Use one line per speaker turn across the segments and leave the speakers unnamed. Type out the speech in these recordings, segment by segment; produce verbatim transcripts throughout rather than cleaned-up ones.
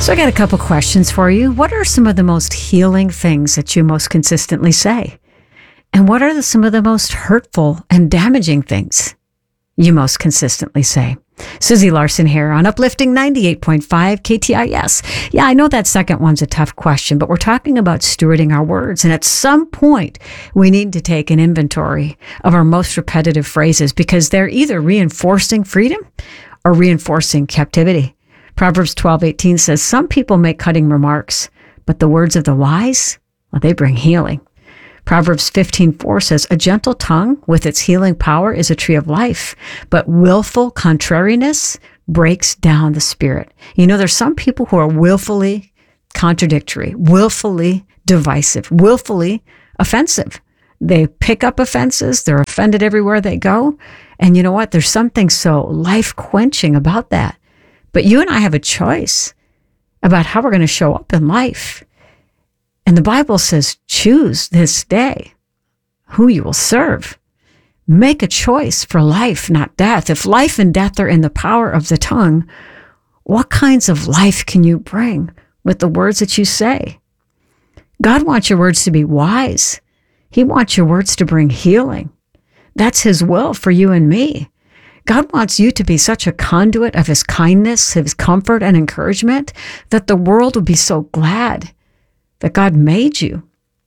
So I got a couple questions for you. What are some of the most healing things that you most consistently say? And what are the, some of the most hurtful and damaging things you most consistently say? Susie Larson here on Uplifting ninety-eight point five K T I S. Yeah, I know that second one's a tough question, but we're talking about stewarding our words. And at some point, we need to take an inventory of our most repetitive phrases because they're either reinforcing freedom or reinforcing captivity. Proverbs twelve eighteen says, some people make cutting remarks, but the words of the wise, well, they bring healing. Proverbs fifteen four says, a gentle tongue with its healing power is a tree of life, but willful contrariness breaks down the spirit. You know, there's some people who are willfully contradictory, willfully divisive, willfully offensive. They pick up offenses. They're offended everywhere they go. And you know what? There's something so life-quenching about that. But you and I have a choice about how we're going to show up in life. And the Bible says, choose this day who you will serve. Make a choice for life, not death. If life and death are in the power of the tongue, what kinds of life can you bring with the words that you say? God wants your words to be wise. He wants your words to bring healing. That's His will for you and me. God wants you to be such a conduit of His kindness, His comfort and encouragement that the world will be so glad that God made you.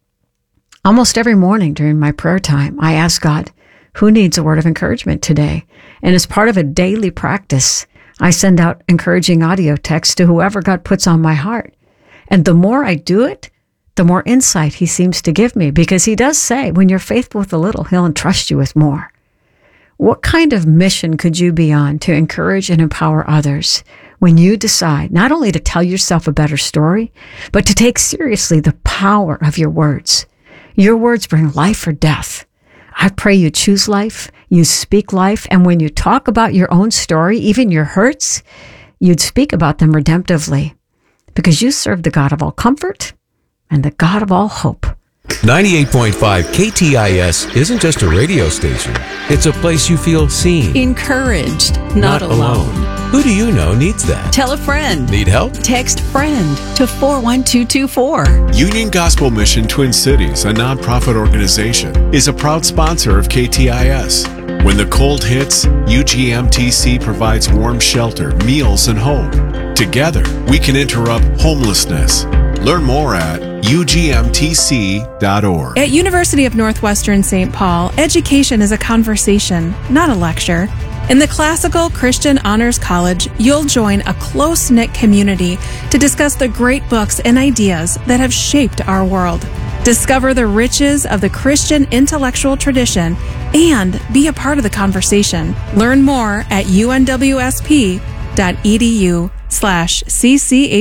Almost every morning during my prayer time, I ask God, who needs a word of encouragement today? And as part of a daily practice, I send out encouraging audio texts to whoever God puts on my heart. And the more I do it, the more insight He seems to give me, because He does say, when you're faithful with a little, He'll entrust you with more. What kind of mission could you be on to encourage and empower others when you decide not only to tell yourself a better story, but to take seriously the power of your words? Your words bring life or death. I pray you choose life, you speak life, and when you talk about your own story, even your hurts, you'd speak about them redemptively, because you serve the God of all comfort and the God of all hope.
ninety-eight point five K T I S isn't just a radio station. It's a place you feel seen,
encouraged, not, not alone.
alone. Who do you know needs that?
Tell a friend.
Need help?
Text FRIEND to four one two two four.
Union Gospel Mission Twin Cities, a nonprofit organization, is a proud sponsor of K T I S. When the cold hits, U G M T C provides warm shelter, meals, and hope. Together, we can interrupt homelessness. Learn more at U G M T C dot org.
At University of Northwestern Saint Paul, education is a conversation, not a lecture. In the Classical Christian Honors College, you'll join a close-knit community to discuss the great books and ideas that have shaped our world. Discover the riches of the Christian intellectual tradition and be a part of the conversation. Learn more at U N W S P dot E D U slash C C H.